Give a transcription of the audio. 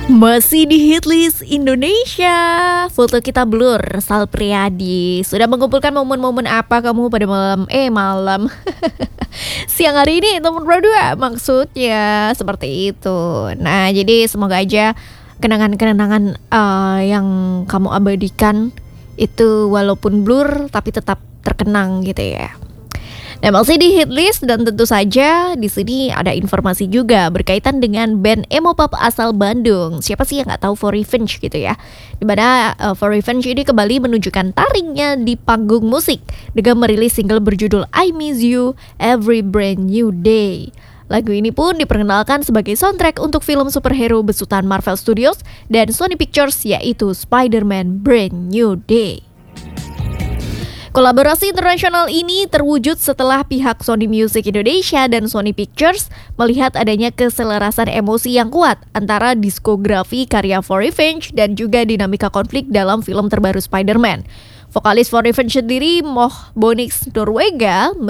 Masih di hitlist Indonesia, foto kita blur. Sal Priadi sudah mengumpulkan momen-momen apa kamu pada malam siang hari ini teman berdua, maksudnya seperti itu. Nah, jadi semoga aja kenangan-kenangan yang kamu abadikan itu walaupun blur tapi tetap terkenang gitu ya. Nah, masih di hitlist dan tentu saja di sini ada informasi juga berkaitan dengan band emo pop asal Bandung. Siapa sih yang nggak tahu For Revenge gitu ya? Dimana For Revenge ini kembali menunjukkan taringnya di panggung musik dengan merilis single berjudul I Miss You Every Brand New Day. Lagu ini pun diperkenalkan sebagai soundtrack untuk film superhero besutan Marvel Studios dan Sony Pictures, yaitu Spider-Man Brand New Day. Kolaborasi internasional ini terwujud setelah pihak Sony Music Indonesia dan Sony Pictures melihat adanya keselarasan emosi yang kuat antara diskografi karya For Revenge dan juga dinamika konflik dalam film terbaru Spider-Man. Vokalis For Revenge sendiri, Moh Bonix Norwega,